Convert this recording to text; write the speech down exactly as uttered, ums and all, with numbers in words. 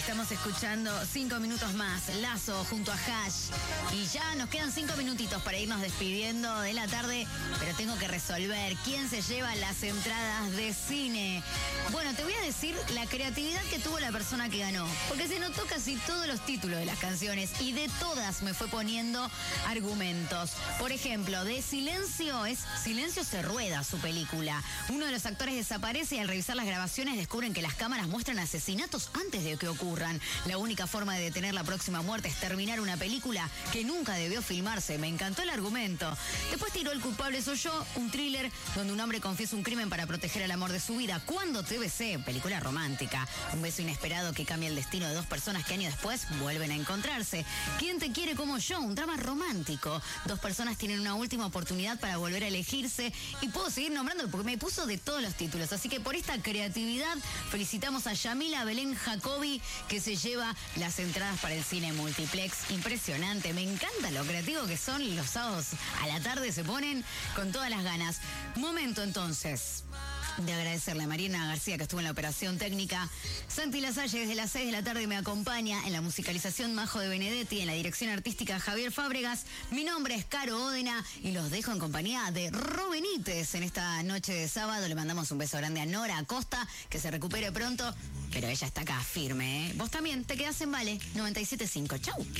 Estamos escuchando cinco minutos más, Lazo junto a Hash. Y ya nos quedan cinco minutitos para irnos despidiendo de la tarde, pero tengo que resolver quién se lleva las entradas de cine. Bueno, te voy a decir la creatividad que tuvo la persona que ganó, porque se notó casi todos los títulos de las canciones y de todas me fue poniendo argumentos. Por ejemplo, de Silencio es Silencio se rueda, su película. Uno de los actores desaparece y al revisar las grabaciones descubren que las cámaras muestran asesinatos antes de que ocurran. La única forma de detener la próxima muerte es terminar una película que nunca debió filmarse. Me encantó el argumento. Después tiró El culpable soy yo, un thriller donde un hombre confiesa un crimen para proteger al amor de su vida. Cuando te besé, película romántica. Un beso inesperado que cambia el destino de dos personas que años después vuelven a encontrarse. ¿Quién te quiere como yo? Un drama romántico. Dos personas tienen una última oportunidad para volver a elegirse. Y puedo seguir nombrando porque me puso de todos los títulos. Así que por esta creatividad felicitamos a Yamila Belén Jacobi, que se lleva las entradas para el cine multiplex. Impresionante, me encanta lo creativo que son. Los sábados a la tarde se ponen con todas las ganas. Momento entonces de agradecerle a Mariana García, que estuvo en la operación técnica. Santi Lasalle desde las seis de la tarde me acompaña. En la musicalización Majo de Benedetti, en la dirección artística Javier Fábregas. Mi nombre es Caro Ódena y los dejo en compañía de Ro Benítez en esta noche de sábado. Le mandamos un beso grande a Nora Acosta, que se recupere pronto, pero ella está acá firme, ¿eh? Vos también te quedás en Vale noventa y siete punto cinco. Chau.